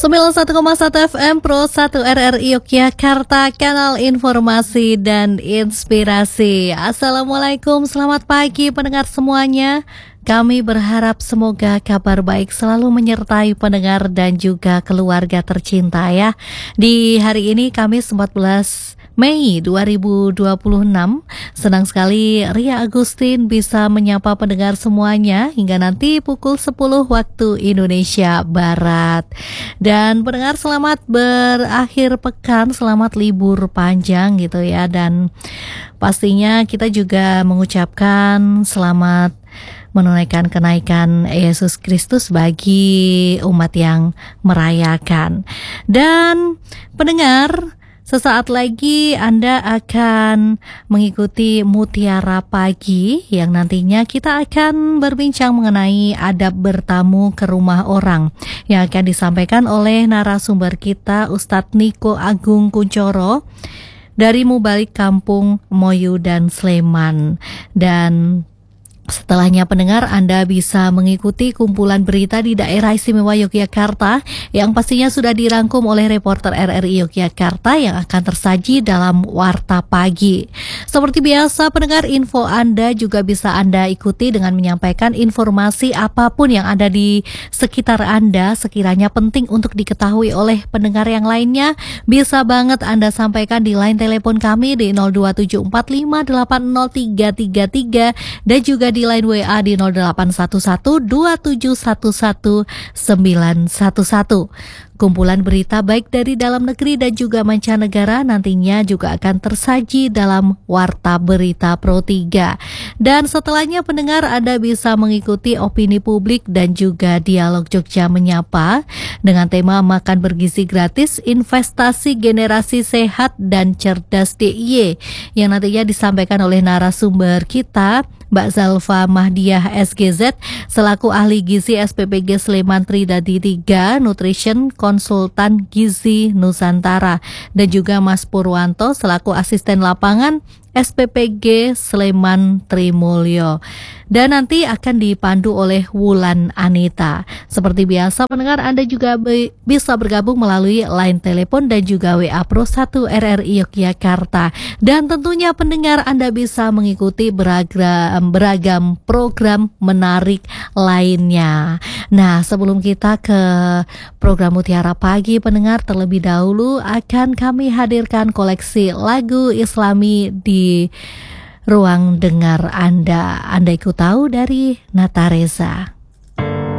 91,1 FM Pro 1 RRI Yogyakarta, kanal informasi dan inspirasi. Assalamualaikum, selamat pagi pendengar semuanya. Kami berharap semoga kabar baik selalu menyertai pendengar dan juga keluarga tercinta ya. Di hari ini Kamis 14 Mei 2026, senang sekali Ria Agustin bisa menyapa pendengar semuanya hingga nanti pukul 10 waktu Indonesia Barat. Dan pendengar, selamat berakhir pekan, selamat libur panjang gitu ya. Dan pastinya kita juga mengucapkan selamat menunaikan kenaikan Yesus Kristus bagi umat yang merayakan. Dan pendengar, sesaat lagi Anda akan mengikuti Mutiara Pagi yang nantinya kita akan berbincang mengenai adab bertamu ke rumah orang yang akan disampaikan oleh narasumber kita Ustadz Niko Agung Kuncoro dari Mubalik Kampung Moyu dan Sleman. Dan setelahnya pendengar, Anda bisa mengikuti kumpulan berita di daerah istimewa Yogyakarta yang pastinya sudah dirangkum oleh reporter RRI Yogyakarta yang akan tersaji dalam Warta Pagi. Seperti biasa pendengar, info Anda juga bisa Anda ikuti dengan menyampaikan informasi apapun yang ada di sekitar Anda sekiranya penting untuk diketahui oleh pendengar yang lainnya. Bisa banget Anda sampaikan di line telepon kami di 02745803333 dan juga di line WA di 081127119111. Kumpulan berita baik dari dalam negeri dan juga mancanegara nantinya juga akan tersaji dalam Warta Berita Pro 3. Dan setelahnya pendengar, Anda bisa mengikuti opini publik dan juga dialog Jogja Menyapa dengan tema Makan Bergizi Gratis, Investasi Generasi Sehat dan Cerdas DIY yang nantinya disampaikan oleh narasumber kita Mbak Zalfa Mahdiah SGZ selaku ahli gizi SPPG Sleman Tridadi 3 Nutrition Konsultan Gizi Nusantara dan juga Mas Purwanto selaku asisten lapangan SPPG Sleman Trimulyo. Dan nanti akan dipandu oleh Wulan Anita. Seperti biasa pendengar, Anda juga bisa bergabung melalui line telepon dan juga WA Pro 1 RRI Yogyakarta. Dan tentunya pendengar, Anda bisa mengikuti beragam program menarik lainnya. Nah, sebelum kita ke program Mutiara Pagi pendengar, terlebih dahulu akan kami hadirkan koleksi lagu Islami di ruang dengar Anda. Anda ikut tahu dari Nata Reza.